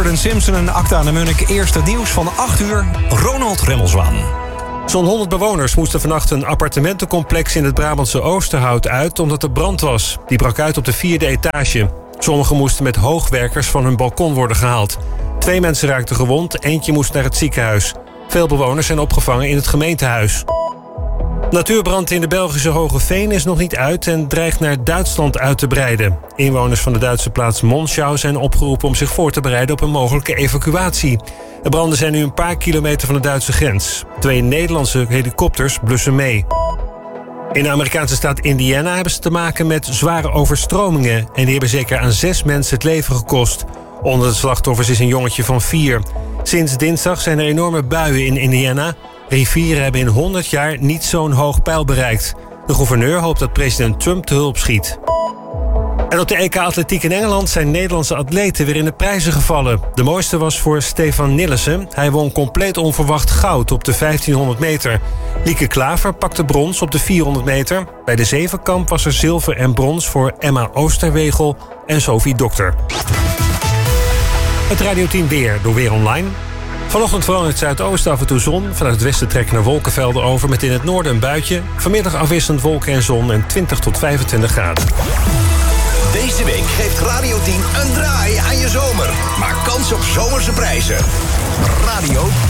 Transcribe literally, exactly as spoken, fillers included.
Simpson en Acta aan de Munnik. Eerste nieuws van acht uur. Ronald Remmelswaan. Zo'n honderd bewoners moesten vannacht een appartementencomplex in het Brabantse Oosterhout uit omdat er brand was. Die brak uit op de vierde etage. Sommigen moesten met hoogwerkers van hun balkon worden gehaald. Twee mensen raakten gewond, eentje moest naar het ziekenhuis. Veel bewoners zijn opgevangen in het gemeentehuis. Natuurbrand in de Belgische Hogeveen is nog niet uit en dreigt naar Duitsland uit te breiden. Inwoners van de Duitse plaats Monschau zijn opgeroepen om zich voor te bereiden op een mogelijke evacuatie. De branden zijn nu een paar kilometer van de Duitse grens. Twee Nederlandse helikopters blussen mee. In de Amerikaanse staat Indiana hebben ze te maken met zware overstromingen en die hebben zeker aan zes mensen het leven gekost. Onder de slachtoffers is een jongetje van vier. Sinds dinsdag zijn er enorme buien in Indiana. Rivieren hebben in honderd jaar niet zo'n hoog peil bereikt. De gouverneur hoopt dat president Trump te hulp schiet. En op de E K Atletiek in Engeland zijn Nederlandse atleten weer in de prijzen gevallen. De mooiste was voor Stefan Nillissen. Hij won compleet onverwacht goud op de vijftienhonderd meter. Lieke Klaver pakte brons op de vierhonderd meter. Bij de zevenkamp was er zilver en brons voor Emma Oosterwegel en Sophie Dokter. Het Radio tien weer door Weer Online. Vanochtend vooral in het zuidoosten af en toe zon. Vanuit het westen trekken naar wolkenvelden over met in het noorden een buitje. Vanmiddag afwisselend wolken en zon en twintig tot vijfentwintig graden. Deze week geeft Radio tien een draai aan je zomer. Maak kans op zomerse prijzen. Radio